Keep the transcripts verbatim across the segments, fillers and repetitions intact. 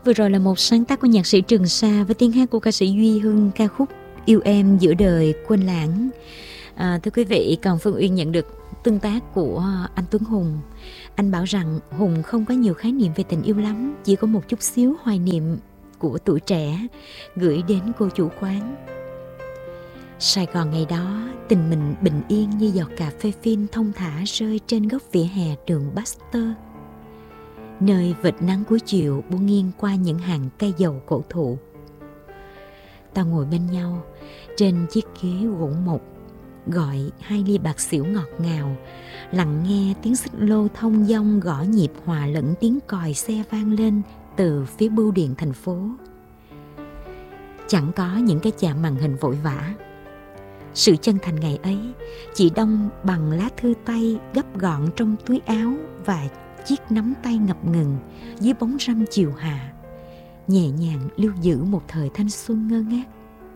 Vừa rồi là một sáng tác của nhạc sĩ Trường Sa với tiếng hát của ca sĩ Duy Hưng, ca khúc Yêu Em Giữa Đời Quên Lãng. À, thưa quý vị, còn Phương Uyên nhận được tương tác của anh Tuấn Hùng. Anh bảo rằng Hùng không có nhiều khái niệm về tình yêu lắm, chỉ có một chút xíu hoài niệm của tuổi trẻ gửi đến cô chủ quán. Sài Gòn ngày đó, tình mình bình yên như giọt cà phê phin thông thả rơi trên góc vỉa hè đường Baxter, nơi vệt nắng cuối chiều buông nghiêng qua những hàng cây dầu cổ thụ. Ta ngồi bên nhau trên chiếc ghế gỗ mục, gọi hai ly bạc xỉu ngọt ngào, lặng nghe tiếng xích lô thông dong gõ nhịp hòa lẫn tiếng còi xe vang lên từ phía bưu điện thành phố. Chẳng có những cái chạm màn hình vội vã. Sự chân thành ngày ấy chỉ đong bằng lá thư tay gấp gọn trong túi áo và chiếc nắm tay ngập ngừng dưới bóng râm chiều hạ, nhẹ nhàng lưu giữ một thời thanh xuân ngơ ngác.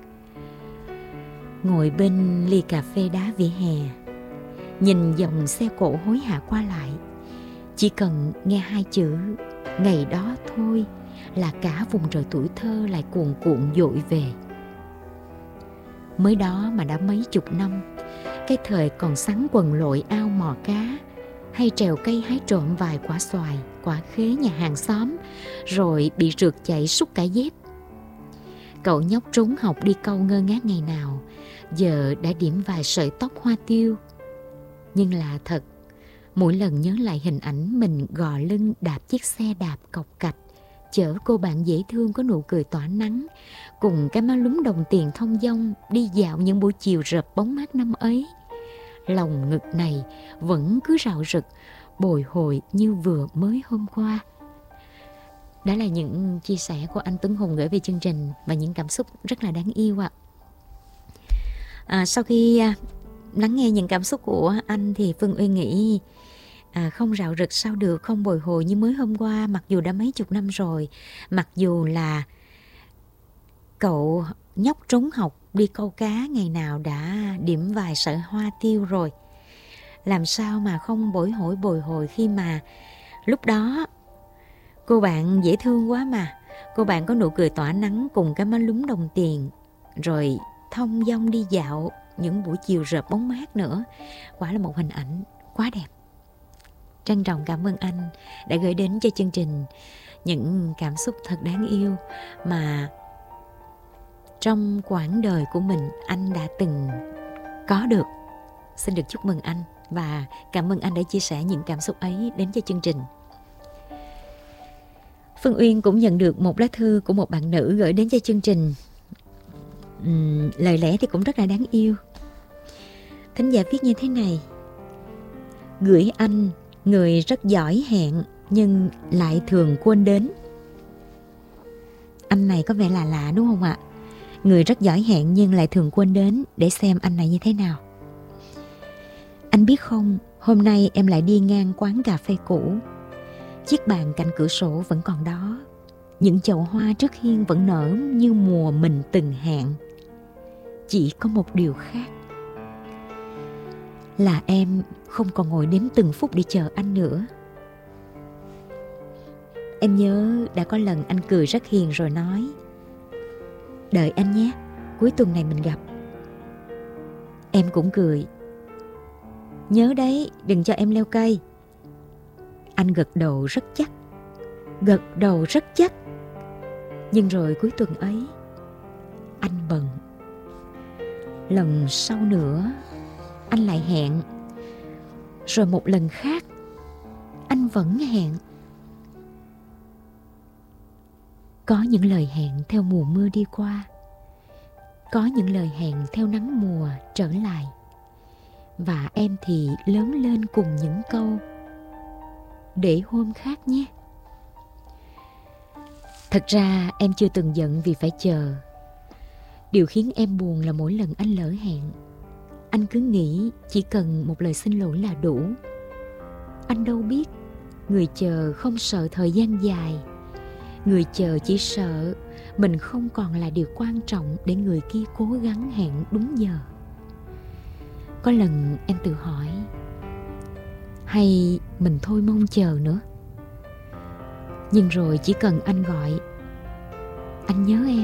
Ngồi bên ly cà phê đá vỉa hè, nhìn dòng xe cộ hối hả qua lại, chỉ cần nghe hai chữ ngày đó thôi là cả vùng trời tuổi thơ lại cuồn cuộn dội về. Mới đó mà đã mấy chục năm, cái thời còn sắn quần lội ao mò cá, hay trèo cây hái trộm vài quả xoài, quả khế nhà hàng xóm, rồi bị rượt chạy sút cả dép. Cậu nhóc trốn học đi câu ngơ ngác ngày nào, giờ đã điểm vài sợi tóc hoa tiêu. Nhưng là thật, mỗi lần nhớ lại hình ảnh mình gò lưng đạp chiếc xe đạp cộc cạch, chở cô bạn dễ thương có nụ cười tỏa nắng, cùng cái má lúm đồng tiền thông dong đi dạo những buổi chiều rợp bóng mát năm ấy, lòng ngực này vẫn cứ rạo rực, bồi hồi như vừa mới hôm qua. Đó là những chia sẻ của anh Tuấn Hùng gửi về chương trình và những cảm xúc rất là đáng yêu ạ. À, sau khi à, lắng nghe những cảm xúc của anh thì Phương Uyên nghĩ à, không rạo rực sao được, không bồi hồi như mới hôm qua, mặc dù đã mấy chục năm rồi, mặc dù là cậu nhóc trốn học đi câu cá ngày nào đã điểm vài sợi hoa tiêu rồi. Làm sao mà không bồi hồi bồi hồi khi mà lúc đó cô bạn dễ thương quá mà, cô bạn có nụ cười tỏa nắng cùng cái má lúm đồng tiền, rồi thông dong đi dạo những buổi chiều rợp bóng mát nữa. Quả là một hình ảnh quá đẹp. Trân trọng cảm ơn anh đã gửi đến cho chương trình những cảm xúc thật đáng yêu mà trong quãng đời của mình anh đã từng có được. Xin được chúc mừng anh và cảm ơn anh đã chia sẻ những cảm xúc ấy đến cho chương trình. Phương Uyên cũng nhận được một lá thư của một bạn nữ gửi đến cho chương trình. uhm, Lời lẽ thì cũng rất là đáng yêu. Thính giả viết như thế này: gửi anh, người rất giỏi hẹn nhưng lại thường quên đến. Anh này có vẻ là lạ đúng không ạ? Người rất giỏi hẹn nhưng lại thường quên đến. Để xem anh này như thế nào. Anh biết không, hôm nay em lại đi ngang quán cà phê cũ. Chiếc bàn cạnh cửa sổ vẫn còn đó. Những chậu hoa trước hiên vẫn nở như mùa mình từng hẹn. Chỉ có một điều khác là em không còn ngồi đếm từng phút để chờ anh nữa. Em nhớ đã có lần anh cười rất hiền rồi nói: đợi anh nhé, cuối tuần này mình gặp. Em cũng cười: nhớ đấy, đừng cho em leo cây. Anh gật đầu rất chắc, gật đầu rất chắc. Nhưng rồi cuối tuần ấy anh bận. Lần sau nữa anh lại hẹn. Rồi một lần khác anh vẫn hẹn. Có những lời hẹn theo mùa mưa đi qua, có những lời hẹn theo nắng mùa trở lại. Và em thì lớn lên cùng những câu để hôm khác nhé. Thật ra em chưa từng giận vì phải chờ. Điều khiến em buồn là mỗi lần anh lỡ hẹn, anh cứ nghĩ chỉ cần một lời xin lỗi là đủ. Anh đâu biết, người chờ không sợ thời gian dài. Người chờ chỉ sợ mình không còn là điều quan trọng để người kia cố gắng hẹn đúng giờ. Có lần em tự hỏi, hay mình thôi mong chờ nữa. Nhưng rồi chỉ cần anh gọi anh nhớ em.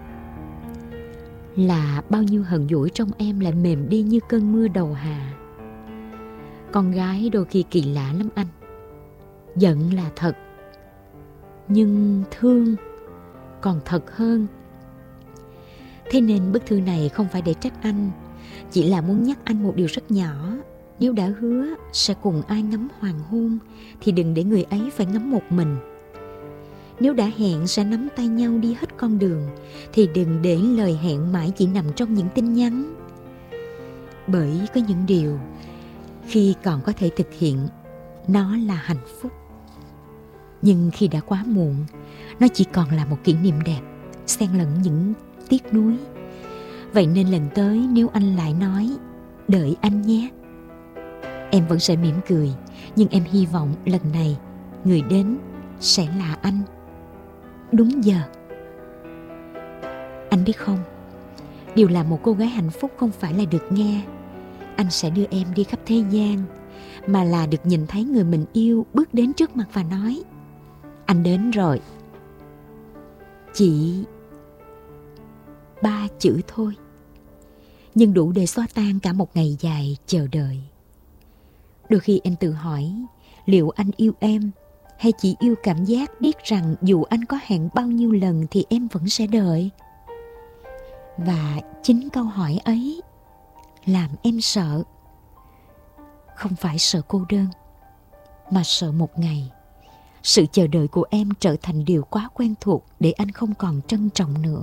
Là bao nhiêu hờn dỗi trong em lại mềm đi như cơn mưa đầu hạ. Con gái đôi khi kỳ lạ lắm anh. Giận là thật, nhưng thương còn thật hơn. Thế nên bức thư này không phải để trách anh, chỉ là muốn nhắc anh một điều rất nhỏ. Nếu đã hứa sẽ cùng ai ngắm hoàng hôn thì đừng để người ấy phải ngắm một mình. Nếu đã hẹn sẽ nắm tay nhau đi hết con đường thì đừng để lời hẹn mãi chỉ nằm trong những tin nhắn. Bởi có những điều khi còn có thể thực hiện, nó là hạnh phúc. Nhưng khi đã quá muộn, nó chỉ còn là một kỷ niệm đẹp, xen lẫn những tiếc nuối. Vậy nên lần tới nếu anh lại nói đợi anh nhé, em vẫn sẽ mỉm cười. Nhưng em hy vọng lần này người đến sẽ là anh, đúng giờ. Anh biết không, điều làm một cô gái hạnh phúc không phải là được nghe anh sẽ đưa em đi khắp thế gian, mà là được nhìn thấy người mình yêu bước đến trước mặt và nói anh đến rồi. Chỉ ba chữ thôi, nhưng đủ để xóa tan cả một ngày dài chờ đợi. Đôi khi em tự hỏi liệu anh yêu em, hay chỉ yêu cảm giác biết rằng dù anh có hẹn bao nhiêu lần thì em vẫn sẽ đợi. Và chính câu hỏi ấy làm em sợ. Không phải sợ cô đơn, mà sợ một ngày sự chờ đợi của em trở thành điều quá quen thuộc để anh không còn trân trọng nữa.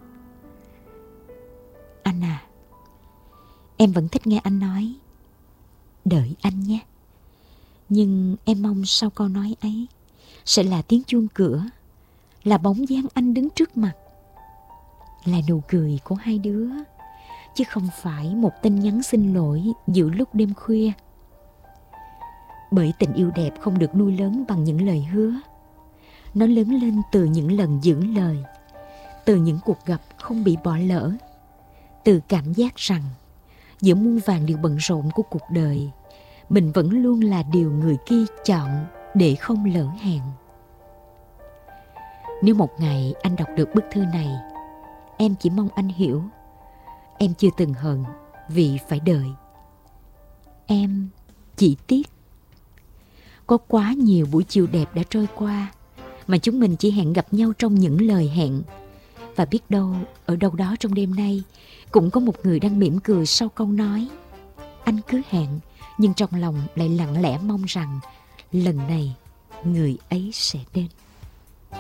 Anh à, em vẫn thích nghe anh nói đợi anh nhé. Nhưng em mong sau câu nói ấy sẽ là tiếng chuông cửa, là bóng dáng anh đứng trước mặt, là nụ cười của hai đứa, chứ không phải một tin nhắn xin lỗi giữa lúc đêm khuya. Bởi tình yêu đẹp không được nuôi lớn bằng những lời hứa. Nó lớn lên từ những lần giữ lời, từ những cuộc gặp không bị bỏ lỡ, từ cảm giác rằng giữa muôn vàn điều bận rộn của cuộc đời, mình vẫn luôn là điều người kia chọn để không lỡ hẹn. Nếu một ngày anh đọc được bức thư này, em chỉ mong anh hiểu em chưa từng hận vì phải đợi. Em chỉ tiếc có quá nhiều buổi chiều đẹp đã trôi qua mà chúng mình chỉ hẹn gặp nhau trong những lời hẹn. Và biết đâu ở đâu đó trong đêm nay cũng có một người đang mỉm cười sau câu nói anh cứ hẹn, nhưng trong lòng lại lặng lẽ mong rằng lần này người ấy sẽ đến.